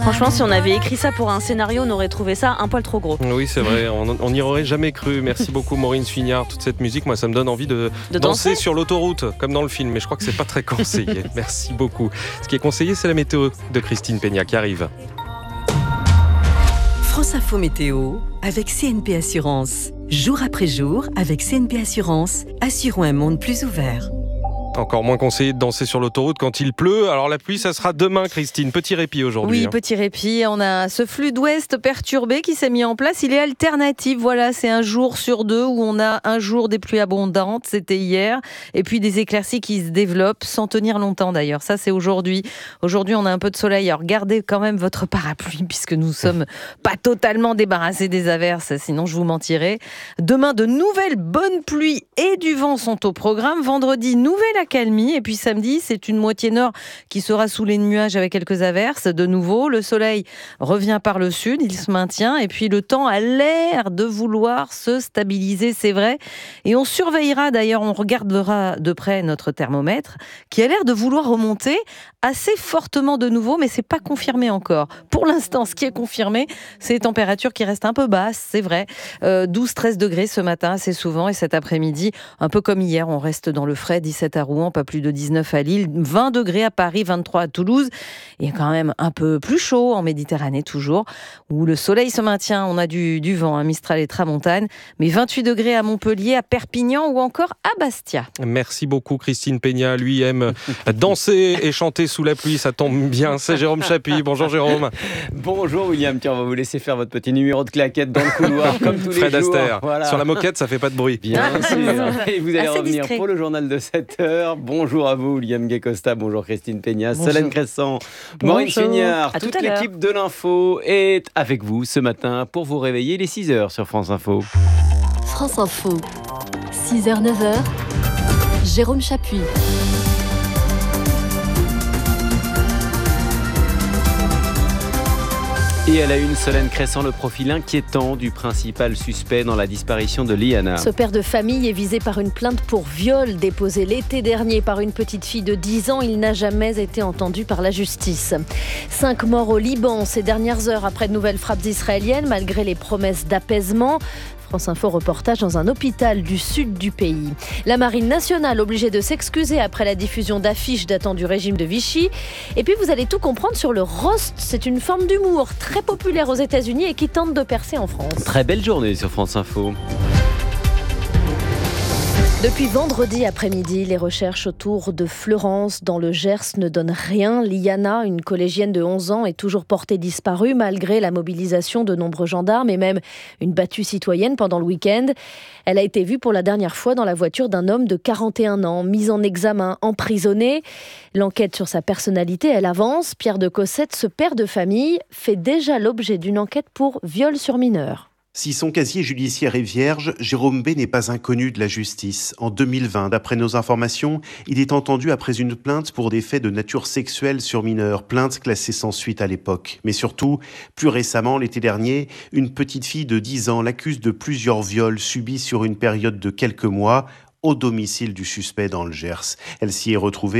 Franchement, si on avait écrit ça pour un scénario, on aurait trouvé ça un poil trop gros. Oui, c'est vrai, on n'y aurait jamais cru. Merci beaucoup Maureen Suignard. Toute cette musique, moi, ça me donne envie de danser sur l'autoroute, comme dans le film. Mais je crois que c'est pas très conseillé. Merci beaucoup. Ce qui est conseillé, c'est la météo de Christine Peña qui arrive. France Info Météo avec CNP Assurance. Jour après jour, avec CNP Assurance, assurons un monde plus ouvert. Encore moins conseillé de danser sur l'autoroute quand il pleut. Alors la pluie, ça sera demain, Christine. Petit répit aujourd'hui. Oui, petit répit. On a ce flux d'ouest perturbé qui s'est mis en place. Il est alternatif. Voilà, c'est un jour sur deux où on a un jour des pluies abondantes. C'était hier. Et puis des éclaircies qui se développent sans tenir longtemps d'ailleurs. Ça, c'est aujourd'hui. Aujourd'hui, on a un peu de soleil. Alors gardez quand même votre parapluie puisque nous sommes pas totalement débarrassés des averses. Sinon, je vous mentirais. Demain, de nouvelles bonnes pluies et du vent sont au programme. Vendredi, nouvelle accalmie. Et puis samedi, c'est une moitié nord qui sera sous les nuages avec quelques averses. De nouveau, le soleil revient par le sud, il se maintient. Et puis le temps a l'air de vouloir se stabiliser, c'est vrai. Et on surveillera d'ailleurs, on regardera de près notre thermomètre qui a l'air de vouloir remonter assez fortement de nouveau, mais c'est pas confirmé encore. Pour l'instant, ce qui est confirmé, c'est les températures qui restent un peu basses, c'est vrai. 12-13 degrés ce matin, assez souvent. Et cet après-midi, un peu comme hier, on reste dans le frais, 17 à Rouen, pas plus de 19 à Lille, 20 degrés à Paris, 23 à Toulouse. Il y a quand même un peu plus chaud en Méditerranée toujours, où le soleil se maintient. On a du vent, Mistral et Tramontane, mais 28 degrés à Montpellier, à Perpignan ou encore à Bastia. Merci beaucoup Christine Peña. Lui aime danser et chanter sous la pluie, ça tombe bien. C'est Jérôme Chapuis. Bonjour Jérôme. Bonjour William. Tiens, on va vous laisser faire votre petit numéro de claquette dans le couloir comme tous Fred les jours. Astaire. Voilà. Sur la moquette, ça fait pas de bruit. Bien sûr. Et vous allez Assez revenir discret pour le journal de 7h. Bonjour à vous, William Gay-Costa. Bonjour Christine Peña, Solène Crescent, Maureen Suignard. Toute l'équipe de l'info est avec vous ce matin pour vous réveiller les 6h sur France Info. France Info, 6h, 9h, Jérôme Chapuis. Et à la une, Solène Crescent, le profil inquiétant du principal suspect dans la disparition de Liana. Ce père de famille est visé par une plainte pour viol déposée l'été dernier par une petite fille de 10 ans. Il n'a jamais été entendu par la justice. 5 morts au Liban ces dernières heures après de nouvelles frappes israéliennes, malgré les promesses d'apaisement. France Info reportage dans un hôpital du sud du pays. La Marine nationale obligée de s'excuser après la diffusion d'affiches datant du régime de Vichy. Et puis vous allez tout comprendre sur le roast. C'est une forme d'humour très populaire aux États-Unis et qui tente de percer en France. Très belle journée sur France Info. Depuis vendredi après-midi, les recherches autour de Fleurance dans le Gers ne donnent rien. Liana, une collégienne de 11 ans, est toujours portée disparue malgré la mobilisation de nombreux gendarmes et même une battue citoyenne pendant le week-end. Elle a été vue pour la dernière fois dans la voiture d'un homme de 41 ans, mis en examen, emprisonné. L'enquête sur sa personnalité, elle avance. Pierre de Cossette, ce père de famille, fait déjà l'objet d'une enquête pour viol sur mineur. Si son casier judiciaire est vierge, Jérôme B. n'est pas inconnu de la justice. En 2020, d'après nos informations, il est entendu après une plainte pour des faits de nature sexuelle sur mineurs, plainte classée sans suite à l'époque. Mais surtout, plus récemment, l'été dernier, une petite fille de 10 ans l'accuse de plusieurs viols subis sur une période de quelques mois au domicile du suspect dans le Gers. Elle s'y est retrouvée